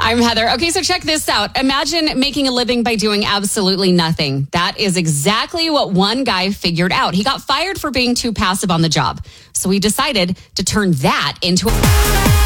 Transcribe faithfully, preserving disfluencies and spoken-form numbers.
I'm Heather. Okay, so check this out. Imagine making a living by doing absolutely nothing. That is exactly what one guy figured out. He got fired for being too passive on the job. So he decided to turn that into a...